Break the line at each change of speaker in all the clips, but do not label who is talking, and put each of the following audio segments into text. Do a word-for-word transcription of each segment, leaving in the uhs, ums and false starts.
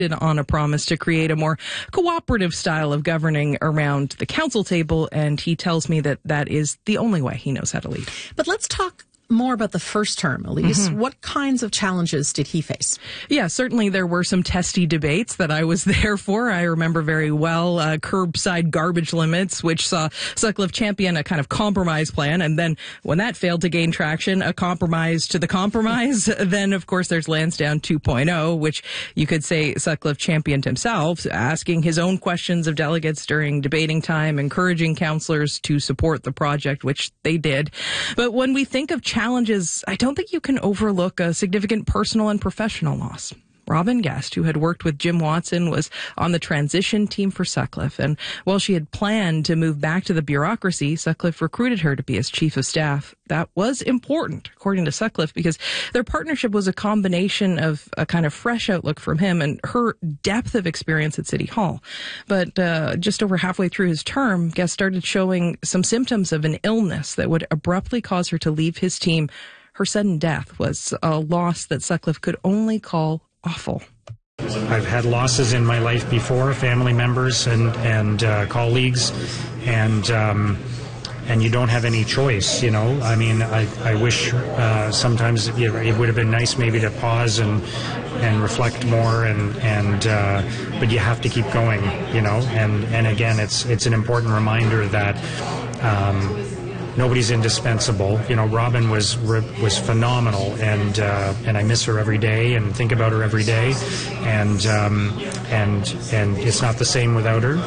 on a promise to create a more cooperative style of governing around the council table, and he tells me that that is the only way he knows how to lead.
But let's talk more about the first term, Elise. Mm-hmm. What kinds of challenges did he face?
Yeah, certainly there were some testy debates that I was there for. I remember very well uh, curbside garbage limits, which saw Sutcliffe champion a kind of compromise plan. And then when that failed to gain traction, a compromise to the compromise. Then, of course, there's Lansdowne two point oh, which you could say Sutcliffe championed himself, asking his own questions of delegates during debating time, encouraging councillors to support the project, which they did. But when we think of challenges, challenges, I don't think you can overlook a significant personal and professional loss. Robin Guest, who had worked with Jim Watson, was on the transition team for Sutcliffe. And while she had planned to move back to the bureaucracy, Sutcliffe recruited her to be his chief of staff. That was important, according to Sutcliffe, because their partnership was a combination of a kind of fresh outlook from him and her depth of experience at City Hall. But uh, just over halfway through his term, Guest started showing some symptoms of an illness that would abruptly cause her to leave his team. Her sudden death was a loss that Sutcliffe could only call awful.
I've had losses in my life before, family members and and uh, colleagues, and um, and you don't have any choice. You know, I mean, I I wish uh, sometimes it, it would have been nice maybe to pause and and reflect more, and and uh, but you have to keep going. You know, and and again, it's it's an important reminder that. Um, Nobody's indispensable. You know, Robin was was phenomenal, and uh, and I miss her every day and think about her every day, and um, and and it's not the same without her.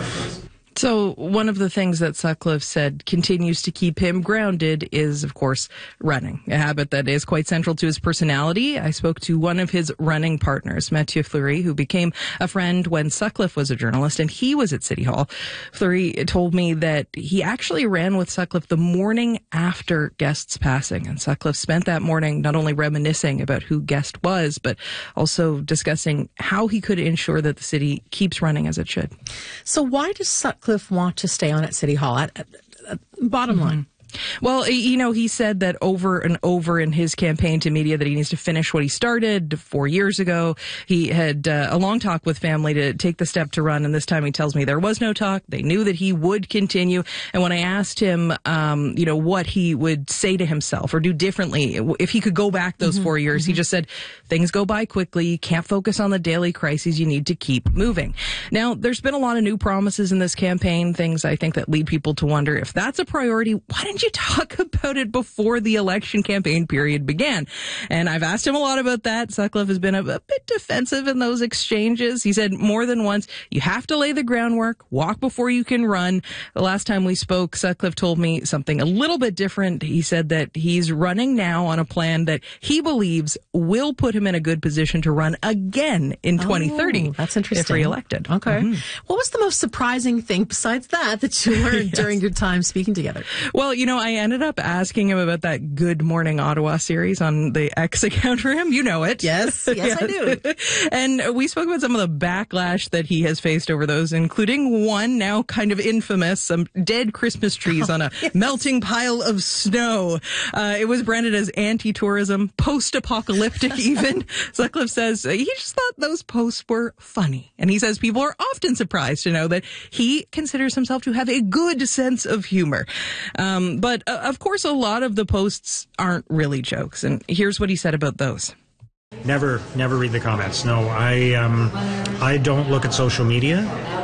So one of the things that Sutcliffe said continues to keep him grounded is, of course, running, a habit that is quite central to his personality. I spoke to one of his running partners, Mathieu Fleury, who became a friend when Sutcliffe was a journalist and he was at City Hall. Fleury told me that he actually ran with Sutcliffe the morning after Guest's passing, and Sutcliffe spent that morning not only reminiscing about who Guest was, but also discussing how he could ensure that the city keeps running as it should.
So why does Sutcliffe want to stay on at City Hall? At, at, at bottom line.
Mm-hmm. Well, you know, he said that over and over in his campaign to media that he needs to finish what he started four years ago. He had uh, a long talk with family to take the step to run, and this time he tells me there was no talk. They knew that he would continue. And when I asked him, um, you know, what he would say to himself or do differently if he could go back those mm-hmm. four years, mm-hmm. he just said, things go by quickly. You can't focus on the daily crises. You need to keep moving. Now, there's been a lot of new promises in this campaign, things I think that lead people to wonder if that's a priority. Why didn't you talk about it before the election campaign period began? And I've asked him a lot about that. Sutcliffe has been a, a bit defensive in those exchanges. He said more than once, you have to lay the groundwork, walk before you can run. The last time we spoke, Sutcliffe told me something a little bit different. He said that he's running now on a plan that he believes will put him in a good position to run again in twenty thirty.
Oh, that's interesting.
If reelected.
Okay.
Mm-hmm.
What was the most surprising thing besides that that you learned yes. during your time speaking together?
Well, you know, I ended up asking him about that Good Morning Ottawa series on the X account for him. You know it.
Yes, yes, yes. I do.
And we spoke about some of the backlash that he has faced over those, including one now kind of infamous, some dead Christmas trees on a yes. melting pile of snow. Uh, it was branded as anti-tourism, post-apocalyptic even. Sutcliffe says he just thought those posts were funny. And he says people are often surprised to know that he considers himself to have a good sense of humor. Um, but uh, of course, a lot of the posts aren't really jokes. And here's what he said about those.
Never, never read the comments. No, I, um, I don't look at social media.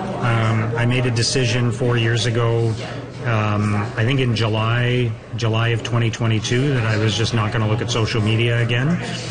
Um, I made a decision four years ago, um, I think in July, July of twenty twenty-two, that I was just not going to look at social media again.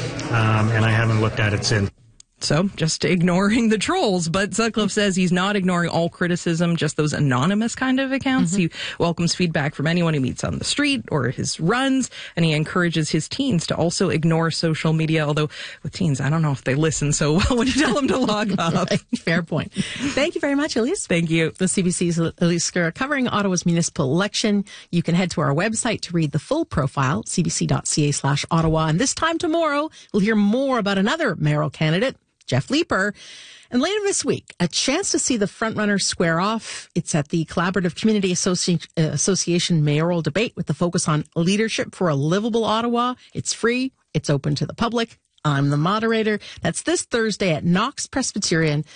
Um, and I haven't looked at it since.
So, just ignoring the trolls. But Sutcliffe says he's not ignoring all criticism, just those anonymous kind of accounts. Mm-hmm. He welcomes feedback from anyone he meets on the street or his runs, and he encourages his teens to also ignore social media. Although, with teens, I don't know if they listen so well when you tell them to log off.
Right. Fair point. Thank you very much, Elise.
Thank you.
The C B C's Elise Skura covering Ottawa's municipal election. You can head to our website to read the full profile, cbc.ca slash Ottawa. And this time tomorrow, we'll hear more about another mayoral candidate, Jeff Leeper. And later this week, a chance to see the frontrunners square off. It's at the Collaborative Community Associ- Association mayoral debate with the focus on leadership for a livable Ottawa. It's free. It's open to the public. I'm the moderator. That's this Thursday at Knox Presbyterian,